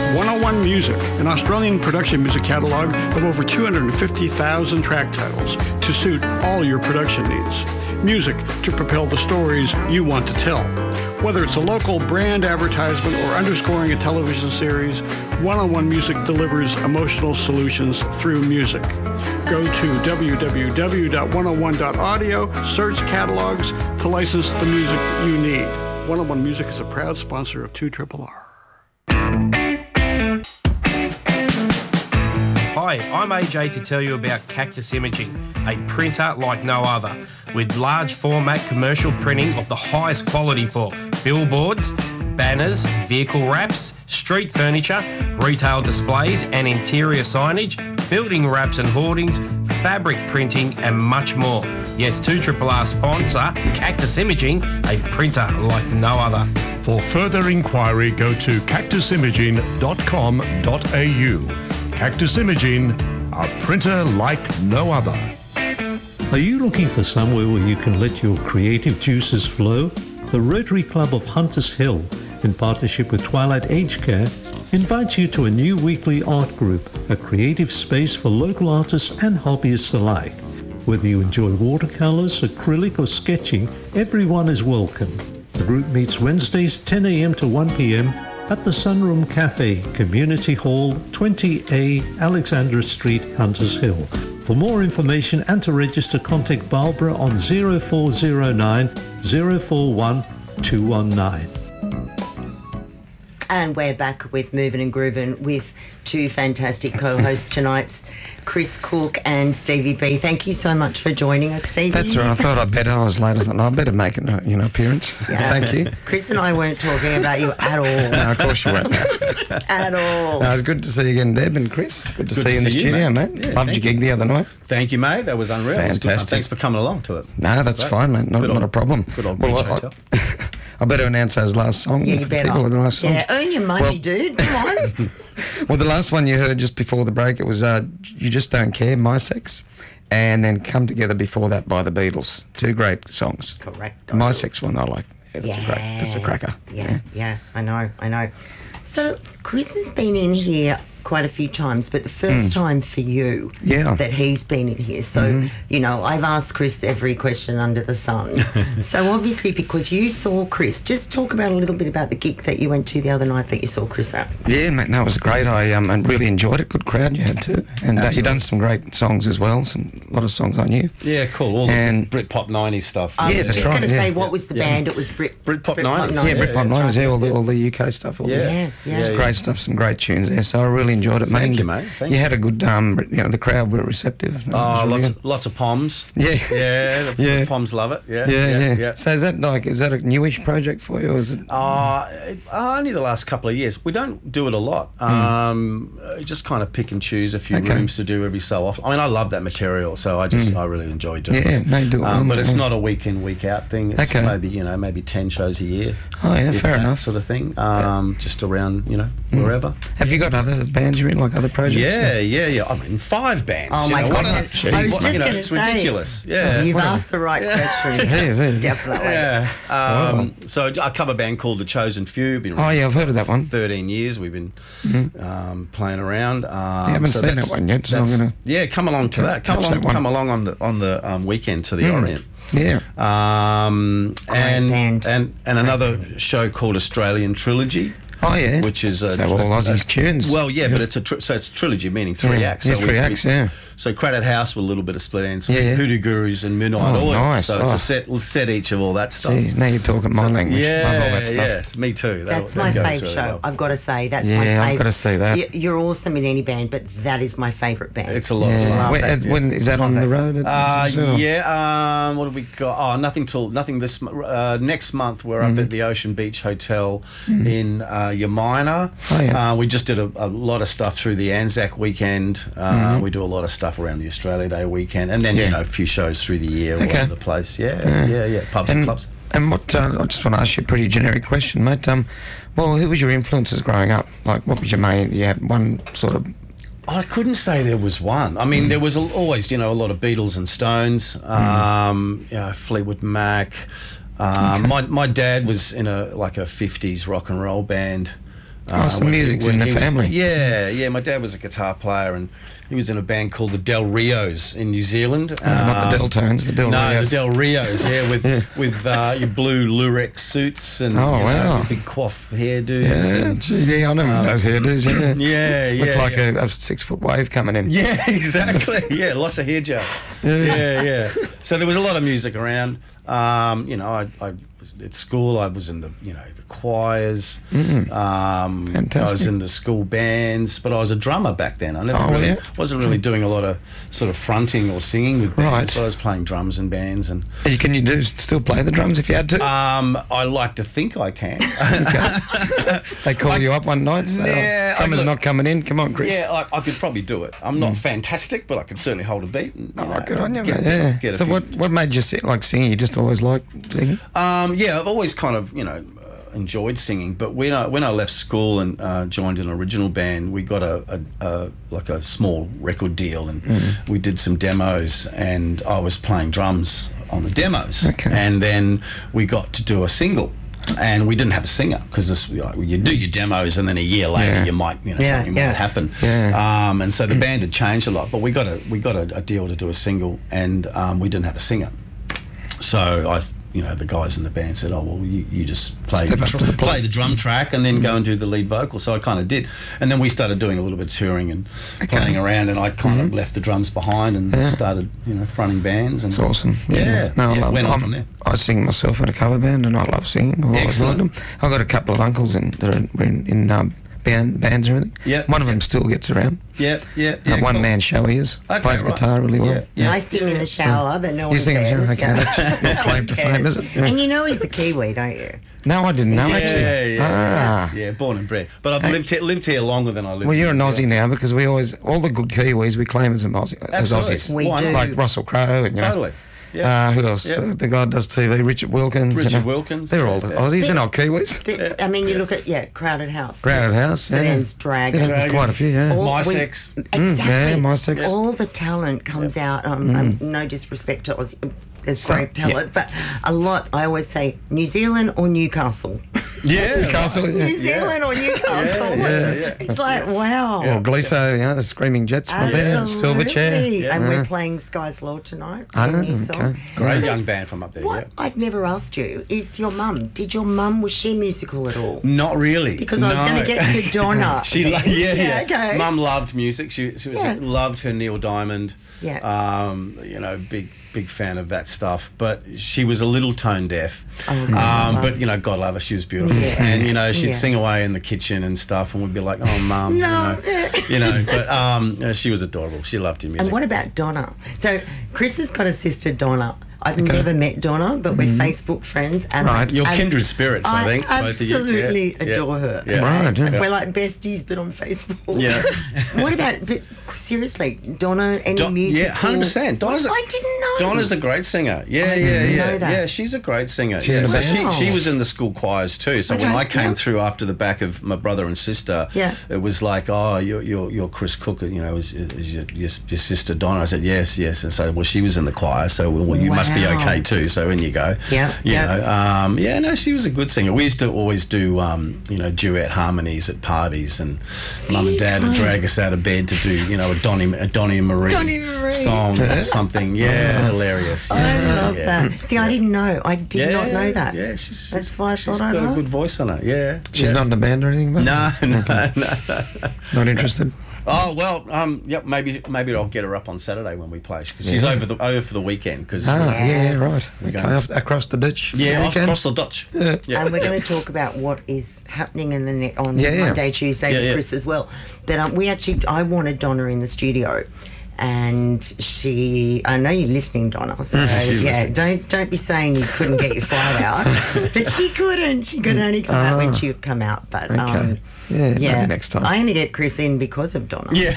101 Music, an Australian production music catalogue of over 250,000 track titles to suit all your production needs. Music to propel the stories you want to tell. Whether it's a local brand advertisement or underscoring a television series, 101 Music delivers emotional solutions through music. Go to www.101.audio, search catalogs to license the music you need. 101 Music is a proud sponsor of 2RRR. Hi, I'm AJ to tell you about Cactus Imaging, a printer like no other, with large format commercial printing of the highest quality for billboards, banners, vehicle wraps, street furniture, retail displays and interior signage, building wraps and hoardings, fabric printing and much more. Yes, 2RRR sponsor Cactus Imaging, a printer like no other. For further inquiry, go to cactusimaging.com.au. Cactus Imaging, a printer like no other. Are you looking for somewhere where you can let your creative juices flow? The Rotary Club of Hunters Hill, in partnership with Twilight Age Care, invites you to a new weekly art group, a creative space for local artists and hobbyists alike. Whether you enjoy watercolours, acrylic or sketching, everyone is welcome. The group meets Wednesdays 10 a.m. to 1 p.m. at the Sunroom Cafe, Community Hall, 20A, Alexandra Street, Hunters Hill. For more information and to register, contact Barbara on 0409 041 219. And we're back with Movin' and Groovin' with two fantastic co-hosts tonight, Chris Cook and Stevie B. Thank you so much for joining us, Stevie. That's all right. I thought I was late. I thought, I better make an appearance. Yeah. Thank you. Chris and I weren't talking about you at all. No, of course you weren't. At all. No, it's good to see you again, Deb and Chris. Good to see you in the studio, mate. Yeah, Loved your gig the other night. Thank you, mate. That was unreal. Fantastic. Thanks for coming along to it. No, that's fine, mate. Not a problem. Good old beach hotel. I better announce those last songs. Yeah, you better. The last songs. Yeah, earn your money, dude. Come on. Well, the last one you heard just before the break, it was You Just Don't Care, My Sex, and then Come Together before that by the Beatles. Two great songs. Correct. My Sex one I like. Yeah, that's a cracker. Yeah, I know. So, Chris has been in here quite a few times, but the first time for you that he's been in here. So, you know, I've asked Chris every question under the sun. So, obviously, because you saw Chris, just talk about a little bit about the gig that you went to the other night that you saw Chris at. Yeah, mate, no, it was great. I really enjoyed it. Good crowd you had too. And you done some great songs as well, a lot of songs I knew. Yeah, cool. All the Britpop 90s stuff. I was just going to say, what was the band? It was Britpop 90s. Yeah, Britpop 90s, all the UK stuff. It's great stuff, some great tunes there. So I really enjoyed it, mate. Thank you, mate. You had a good, the crowd were receptive. Lots of Poms. The Poms love it. Yeah. So is that a newish project for you? Or is it? Only the last couple of years. We don't do it a lot. Just kind of pick and choose a few rooms to do every so often. I mean, I love that material, so I really enjoy doing it. Yeah, no, do it. But it's not a week in, week out thing. It's maybe 10 shows a year. Oh yeah, fair enough. Sort of thing. Just around, wherever. Have you got other bands you're in, like other projects? Yeah. I'm in 5 bands. Oh my God! I was just going to it's ridiculous. Yeah, you've asked the right question. Definitely. Yeah. So I cover a band called The Chosen Few. Been I've heard of that one. 13 years we've been playing around. I haven't seen that one yet, so I'm going to... come along to that. Come along on the weekend to the Orient. Yeah. And another show called Australian Trilogy. Oh yeah, which is all Aussie's tunes. Well, but it's it's trilogy, meaning 3 acts. So 3 acts. So Cradded House with a little bit of split ends, Hoodoo Gurus and Midnight Oil. Nice. So it's a set each of all that stuff. Jeez, now you're talking my language. Yeah, love all that stuff. Yes, me too. That's my favourite show. Well. I've got to say that's my favourite. I've got to see that. You're awesome in any band, but that is my favourite band. It's a lot of fun. When is that on the road? What have we got? Nothing this next month. We're up at the Ocean Beach Hotel in Yamina. We just did a lot of stuff through the Anzac weekend. We do a lot of stuff around the Australia Day weekend, and then a few shows through the year all over the place. Pubs and clubs. And what I just want to ask you a pretty generic question, mate. Well, who was your influences growing up? Like, what was your main? You had one sort of. I couldn't say there was one. I mean, there was always, a lot of Beatles and Stones, Fleetwood Mac. My dad was in a 50s rock and roll band. Some music's in the family. Yeah. My dad was a guitar player, and he was in a band called the Del Rios in New Zealand. Not the Del Tones, the Del Rios. The Del Rios, with your blue Lurex suits and big coif hairdos. I know those hairdos, Yeah. Look like a 6-foot wave coming in. Yeah, exactly. Yeah, lots of hair gel. Yeah. So there was a lot of music around. I was at school. I was in the choirs. Fantastic. I was in the school bands, but I was a drummer back then. I wasn't really doing a lot of sort of fronting or singing with bands, but I was playing drums in bands. And can you still play the drums if you had to? I like to think I can. They call you up one night, say, drummer's not coming in. Come on, Chris. Yeah, I could probably do it. I'm not fantastic, but I could certainly hold a beat. And, good on you. So what made you like singing? You just always liked singing? I've always kind of enjoyed singing, but when I left school and joined an original band, we got a small record deal, and we did some demos, and I was playing drums on the demos, and then we got to do a single. And we didn't have a singer because you do your demos, and then a year later you might something might happen. And so the band had changed a lot, but we got a deal to do a single, and we didn't have a singer. So the guys in the band said, "Oh well, you just play the drum track and then go and do the lead vocal." So I kind of did, and then we started doing a little bit of touring and playing around, and I kind of left the drums behind and started fronting bands. And it's awesome. I went on from there. I sing myself in a cover band, and I love singing. Excellent. I've got a couple of uncles that are in bands and everything. Yeah. One of them still gets around. Yeah. One man show he is. Plays guitar really well. Yeah. I sing in the shower, but no one cares. That's your claim to fame, is it? And he's a Kiwi, don't you? No, I didn't know actually. Yeah, born and bred. But I've lived here longer than I lived. Well, you're an Aussie now because we always all the good Kiwis we claim as Aussies. We do. Like Russell Crowe and totally. Yeah. Who else? The guy who does TV, Richard Wilkins. Wilkins. They're all Aussies, they're not Kiwis. But, I mean, you look at Crowded House. Crowded House. There's Dragon. There's quite a few, My Sex. Exactly. Yeah, My Sex. All the talent comes out. No disrespect to Aussie. There's great talent, but a lot. I always say New Zealand or Newcastle. Yeah, Newcastle. New Zealand or Newcastle. Yeah. It's like wow. Or Gliso, the Screaming Jets from there, Silverchair. And we're playing Sky's Law tonight. Great young band from up there. What I've never asked you is your mum. Was she musical at all? Not really. Because I was going to get to Donna. Okay. Mum loved music. She loved her Neil Diamond. Yeah. Big fan of that stuff, but she was a little tone deaf. But God love her, she was beautiful, and she'd sing away in the kitchen and stuff, and we'd be like, "Oh, Mum," But she was adorable. She loved your music. And what about Donna? So Chris has got a sister, Donna. I've never met Donna, but we're Facebook friends. And you're kindred spirits, I think. I absolutely adore her. Yeah. We're like besties, but on Facebook. Yeah. What about, seriously, Donna, any music? Yeah, 100%. I didn't know. Donna's a great singer. Yeah. Yeah, she's a great singer. She was in the school choirs too. So when I came through after the back of my brother and sister, it was like, "Oh, you're Chris Cook, is your sister Donna?" I said, yes. And so, well, she was in the choir, so you must be okay too. So in you go. No, she was a good singer. We used to always do duet harmonies at parties, and Mum and Dad would drag us out of bed to do a Donny and Marie song or something. Hilarious. I love that. See, I didn't know. I did not know that. Yeah, that's why I thought I'd got a good voice on her. Yeah. She's not in a band or anything. But no. Not interested. Oh well, maybe I'll get her up on Saturday when we play because she's over for the weekend. Because right. Across the ditch. Yeah, across the Dutch. Yeah. And we're going to talk about what is happening in on Monday, Tuesday with Chris as well. But I wanted Donna in the studio. And I know you're listening, Donna. So don't be saying you couldn't get your flight out, but she couldn't. She could only come out when she would come out. But maybe next time. I only get Chris in because of Donna. Yeah,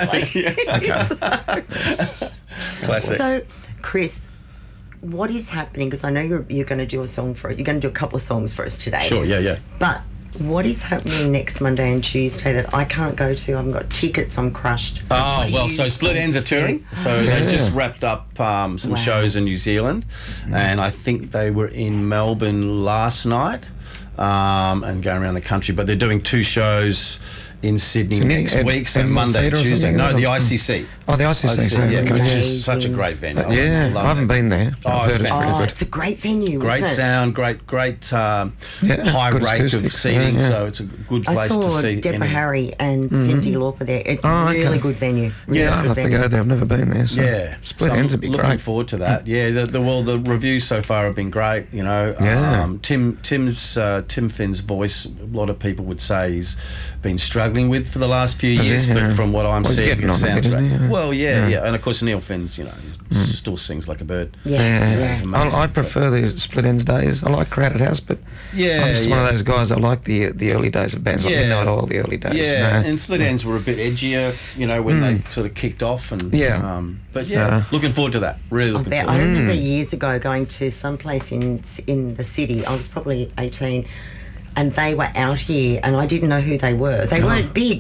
Classic. So, Chris, what is happening? Because I know you're going to do a song for it. You're going to do a couple of songs for us today. Sure. Yeah. But what is happening next Monday and Tuesday that I can't go to? I haven't got tickets. I'm crushed. So Split Ends are touring. So they just wrapped up some shows in New Zealand, and I think they were in Melbourne last night. and going around the country. But they're doing 2 shows in Sydney next week, so Monday and Tuesday. No, the ICC. Oh, the ICC. Which is such a great venue. I haven't been there. It's a great venue. Great sound, great high rate of seating, so it's a good place to see. I saw Deborah Harry and Cyndi Lauper there. It's a really good venue. I'll have to go there. I've never been there. So Split Ends would be looking great. forward to that. Yeah, the reviews so far have been great. You know, Tim Finn's voice, a lot of people would say he's been struggling with for the last few years, but from what I'm seeing, it sounds great. Well, and of course Neil Finn's, you know, he still sings like a bird. I prefer the Split Ends days. I like Crowded House, but I'm just one of those guys. I like the early days of bands. Like not all the early days. And Split Ends were a bit edgier, you know, when they sort of kicked off. And looking forward to that. Really looking forward. I remember years ago going to some place in the city. I was probably 18. And they were out here, and I didn't know who they were. They weren't big,